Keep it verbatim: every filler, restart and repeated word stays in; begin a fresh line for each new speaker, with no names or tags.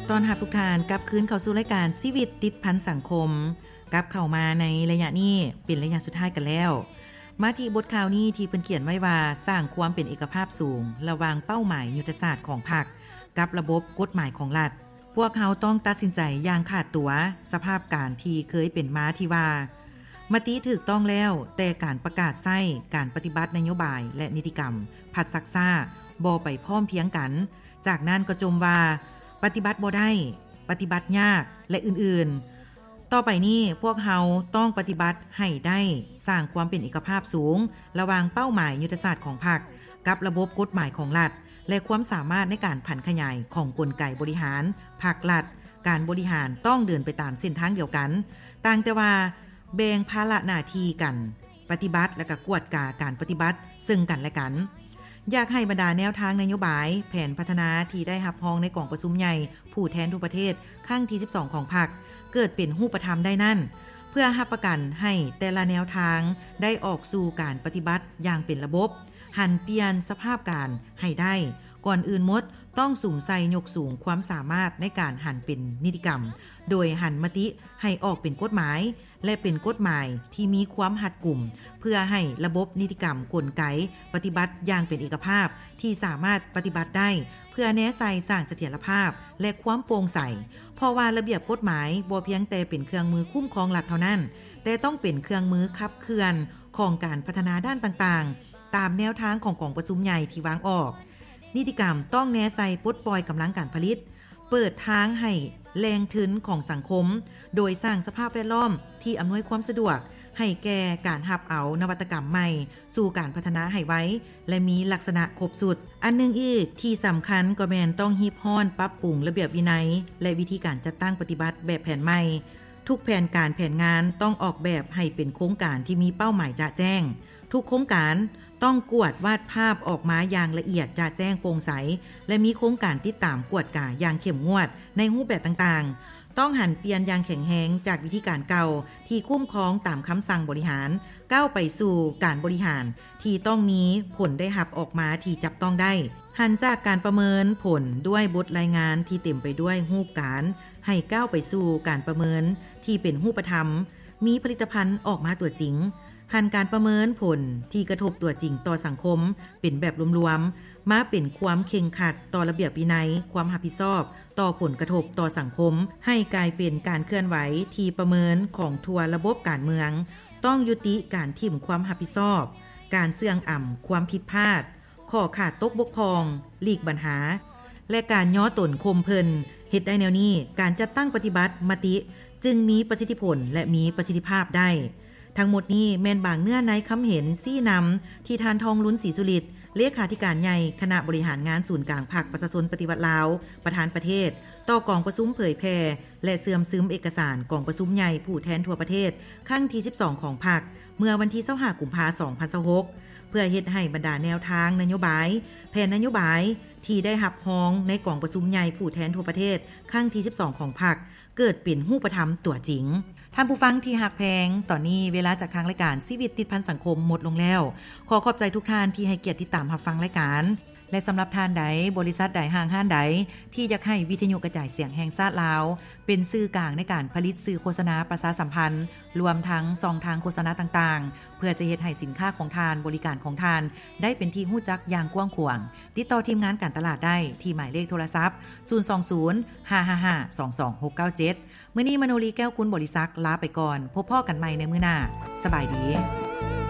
ตอนรับทุกท่านกลับคืนเข้าสู่รายการชีวิตติดพันสังคมกลับเข้ามาในระยะนี้เป็นระยะสุดท้ายกันแล้วมาที่บทข่าวนี้ที่เพิ่นเขียนไว้ว่าสร้างความเป็นเอกภาพสูงระหว่างเป้าหมายยุทธศาสตร์ของพรรคกับระบบกฎหมายของรัฐพวกเขาต้องตัดสินใจอย่างขาดตัวสภาพการที่เคยเป็นมาที่ว่ามติถูกต้องแล้วแต่การประกาศใช้การปฏิบัตินโยบายและนิติกรรมผัดซักซ่าบ่ไปพร้อมเพียงกันจากนั้นก็จมว่าปฏิบัติบ่ได้ปฏิบัติยากและอื่นๆต่อไปนี้พวกเฮาต้องปฏิบัติให้ได้สร้างความเป็นเอกภาพสูงระหว่างเป้าหมายยุทธศาสตร์ของพรรคกับระบบกฎหมายของรัฐและความสามารถในการผันขยายของกลไกบริหารภาครัฐการบริหารต้องเดินไปตามเส้นทางเดียวกันต่างแต่ว่าแบ่งภาระหน้าที่กันปฏิบัติและก็กวดกาการปฏิบัติซึ่งกันและกันอยากให้บรรดาแนวทางนโยบายแผนพัฒนาที่ได้รับรองในกองประชุมใหญ่ผู้แทนทุกประเทศครั้งที่สิบสองของพรรคเกิดเป็นรูปธรรมได้นั่นเพื่อรับประกันให้แต่ละแนวทางได้ออกสู่การปฏิบัติอย่างเป็นระบบหันเปลี่ยนสภาพการให้ได้ก่อนอื่นหมดต้องสุ่มใส่ยกสูงความสามารถในการหันเป็นนิติกรรมโดยหันมติให้ออกเป็นกฎหมายและเป็นกฎหมายที่มีความหัดกลุ่มเพื่อให้ระบบนิติกรรมกลไกปฏิบัติอย่างเป็นเอกภาพที่สามารถปฏิบัติได้เพื่อแนใส่สร้างเสถียรภาพและความโปร่งใสเพราะว่าระเบียบกฎหมายบ่เพียงแต่เป็นเครื่องมือคุ้มครองรัฐเท่านั้นแต่ต้องเป็นเครื่องมือขับเคลื่อนของการพัฒนาด้านต่างๆตามแนวทางของกองประชุมใหญ่ที่วางออกนิติกรรมต้องแนใส่ปลดปล่อยกำลังการผลิตเปิดทางให้แรงทึนของสังคมโดยสร้างสภาพแวดล้อมที่อำนวยความสะดวกให้แก่การหับเอานวัตกรรมใหม่สู่การพัฒนาให้ไว้และมีลักษณะครบสุดอันนึงอีกที่สำคัญก็แม่นต้องฮีบฮ้อนปรับปรุงระเบียบวินัยและวิธีการจัดตั้งปฏิบัติแบบแผนใหม่ทุกแผนการแผนงานต้องออกแบบให้เป็นโครงการที่มีเป้าหมายจะแจ้งทุกโครงการต้องกวดวาดภาพออกมาอย่างละเอียดจะแจ้งโปร่งใสและมีโครงการติดตามกวดกาอย่างเข้มงวดในรูปแบบต่างๆต้องหันเปลี่ยนอย่างแข็งแรงจากวิธีการเก่าที่คุ้มครองตามคำสั่งบริหารก้าวไปสู่การบริหารที่ต้องมีผลได้รับออกมาที่จับต้องได้หันจากการประเมินผลด้วยบทรายงานที่เต็มไปด้วยรูปการให้ก้าวไปสู่การประเมินที่เป็นรูปธรรมมีผลิตภัณฑ์ออกมาตัวจริงหันการประเมินผลที่กระทบตัวจริงต่อสังคมเป็นแบบรวมๆมาเป็นความเคร่งครัดต่อระเบียบวินัยความรับผิดชอบต่อผลกระทบต่อสังคมให้กลายเป็นการเคลื่อนไหวที่ประเมินของทั่วระบบการเมืองต้องยุติการทิ่มความรับผิดชอบการเสื่องอ่ำความผิดพลาดข้อขาดตกบกพร่องหลีกปัญหาและการย่อตนคมเพิ่นเฮ็ดได้แนวนี้การจัดตั้งปฏิบัติมติจึงมีประสิทธิผลและมีประสิทธิภาพได้ทั้งหมดนี้แม่นบางเนื้อในคำเห็นซี่นำที่ทานทองลุ้นศรีสุริตเลขาธิการใหญ่คณะบริหารงานศูนย์กลางพรรคประชาชนปฏิวัติลาวประธานประเทศต่อกองประชุมเผยแพร่และเสื่อมซึมเอกสารกองประชุมใหญ่ผู้แทนทั่วประเทศครั้งที่สิบสองของพรรคเมื่อวันที่ยี่สิบห้ากุมภาพันธ์สองพันยี่สิบหกเพื่อเฮ็ดให้บรรดาแนวทางนโยบายแผนนโยบายที่ได้รับรองในกองประชุมใหญ่ผู้แทนทั่วประเทศครั้งที่สิบสองของพรรคเกิดเป็นรูปธรรมตัวจริงท่านผู้ฟังที่หักแพงตอนนี้เวลาจากทางรายการชีวิตติดพันสังคมหมดลงแล้วขอขอบใจทุกท่านที่ให้เกียรติติดตามรับฟังรายการและสำหรับท่านใดบริษัทใดห้างห้านใดที่อยากให้วิทยุกระจายเสียงแห่งชาติลาวเป็นสื่อกลางในการผลิตสื่อโฆษณาประชาสัมพันธ์รวมทั้งช่องทางโฆษณาต่างๆเพื่อจะเฮ็ดให้สินค้าของทานบริการของทานได้เป็นที่ฮู้จักอย่างกว้างขวางติดต่อทีมงานการตลาดได้ที่หมายเลขโทรศัพท์ศูนย์ สอง ศูนย์ ห้า ห้า ห้า สอง สอง หก เก้า เจ็ดมื้อนี้มโนรีแก้วคุณบริษัทลาไปก่อนพบพ่อกันใหม่ในมื้อหน้าสบายดี